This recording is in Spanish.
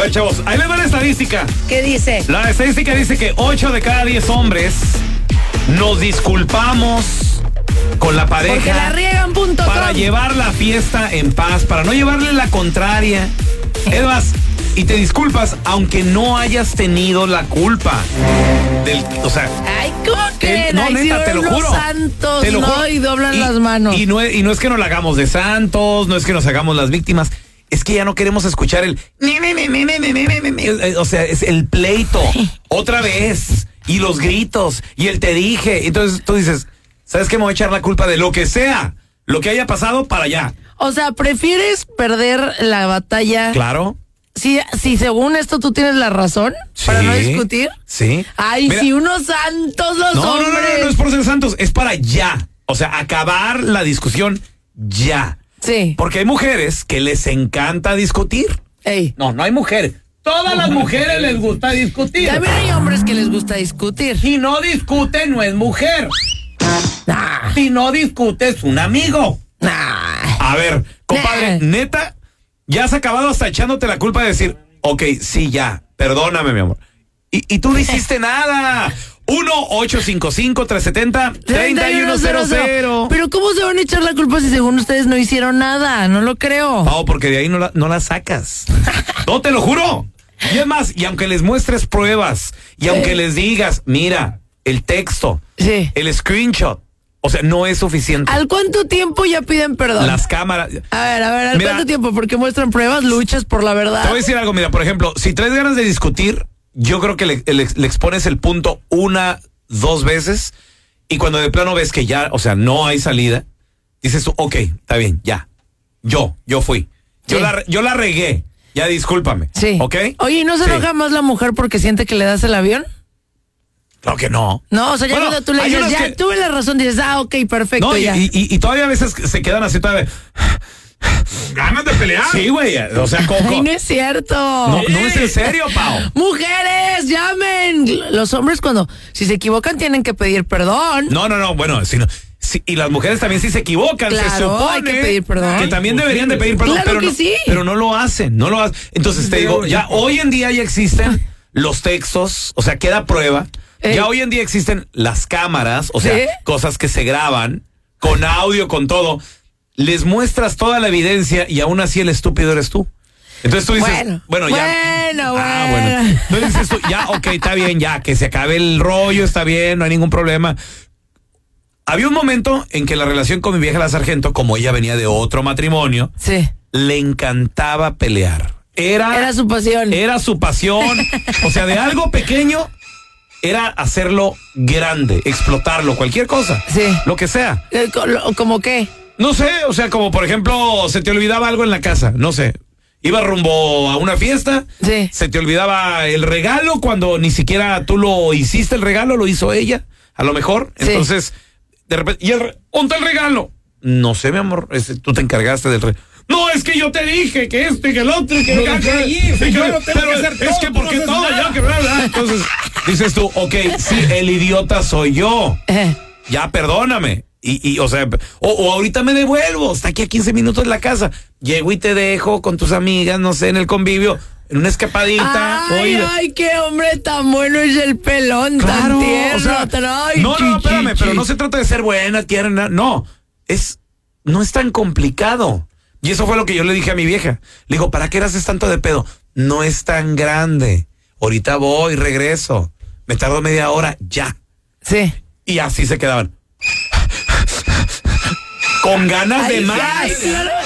ver, chavos, ahí les va la estadística. ¿Qué dice? La estadística dice que 8 de cada 10 hombres nos disculpamos con la pareja. Porque la riegan, punto para com. llevar la fiesta en paz, para no llevarle la contraria. Es más, y te disculpas aunque no hayas tenido la culpa o sea, Ay, ¿cómo creen? no, Ay, neta, si te lo unos juro. santos, Te lo ¿no? juro. Y doblan las manos. Y no es que nos la hagamos de santos, no es que nos hagamos las víctimas. Es que ya no queremos escuchar el... O sea, es el pleito. Otra vez. Y los gritos. Y el te dije. Entonces tú dices, ¿sabes qué? Me voy a echar la culpa de lo que sea. Lo que haya pasado para allá. O sea, ¿prefieres perder la batalla? Claro. Si según esto tú tienes la razón para no discutir. Sí. Ay, Mira, si unos santos los hombres. No es por ser santos, es para ya. O sea, acabar la discusión ya. Sí. Porque hay mujeres que les encanta discutir. Ey. No hay mujeres. Todas las mujeres les gusta discutir. También hay hombres que les gusta discutir. Si no discute, no es mujer. Nah. Si no discute, es un amigo. Nah. A ver, compadre, neta, ya has acabado hasta echándote la culpa de decir, ok, sí, ya, perdóname, mi amor. Y tú no hiciste nada. 1-855-370-3100. Pero ¿cómo se van a echar la culpa si según ustedes no hicieron nada? No lo creo. No, porque de ahí no la sacas. No, te lo juro. Y es más, y aunque les muestres pruebas, y aunque les digas, mira, el texto, el screenshot, o sea, no es suficiente. ¿Al cuánto tiempo ya piden perdón? Las cámaras. A ver, ¿al cuánto tiempo? Porque muestran pruebas, luchas por la verdad. Te voy a decir algo, mira, por ejemplo, si traes ganas de discutir, yo creo que le expones el punto 1, 2 veces, y cuando de plano ves que ya, o sea, no hay salida, dices tú, ok, está bien, ya. Yo fui. Sí. Yo la regué. Ya discúlpame. Sí. ¿Ok? Oye, ¿y no se enoja más la mujer porque siente que le das el avión? Claro que no. No, o sea, ya cuando tú le dices, ya tuve la razón, dices, ok, perfecto, no, ya. Y todavía a veces se quedan así todavía. ¿Ganas de pelear? Sí, güey. O sea, Ay, no es cierto. No es en serio, Pau. ¡Mujeres, llamen! Los hombres si se equivocan tienen que pedir perdón. No, bueno, sí, y las mujeres también sí se equivocan, claro, se supone hay que pedir perdón. que también deberían de pedir perdón, claro pero, que no, sí. pero no lo hacen. Entonces te digo, ya hoy en día ya existen los textos, o sea, queda prueba. Ya hoy en día existen las cámaras, o sea, cosas que se graban con audio, con todo. Les muestras toda la evidencia y aún así el estúpido eres tú. Entonces tú dices, bueno. Entonces dices tú, ya, ok, está bien, ya, que se acabe el rollo, está bien, no hay ningún problema. Había un momento en que la relación con mi vieja la sargento, como ella venía de otro matrimonio, le encantaba pelear. Era su pasión. Era su pasión. O sea, de algo pequeño era hacerlo grande, explotarlo, cualquier cosa. Sí. Lo que sea. ¿Cómo qué? No sé, o sea, como por ejemplo, se te olvidaba algo en la casa, no sé. Iba rumbo a una fiesta, se te olvidaba el regalo cuando ni siquiera tú lo hiciste, el regalo lo hizo ella, a lo mejor. Entonces, de repente, ¿dónde está el regalo? No sé, mi amor, tú te encargaste del regalo. No, es que yo te dije que esto y que el otro y que no es que porque todo yo que bla. Entonces, dices tú, ok, sí, el idiota soy yo. Ya, perdóname. Y o sea, o ahorita me devuelvo, está aquí a 15 minutos de la casa. Llego y te dejo con tus amigas, no sé, en el convivio, en una escapadita. Ay, qué hombre tan bueno es el pelón, claro, tan tierno. O sea, no, espérame, pero no se trata de ser buena, tierna, no es tan complicado. Y eso fue lo que yo le dije a mi vieja. Le digo, ¿para qué haces tanto de pedo? No es tan grande. Ahorita voy, regreso. Me tardo media hora, ya. Sí. Y así se quedaban. Con ganas de más. Claro,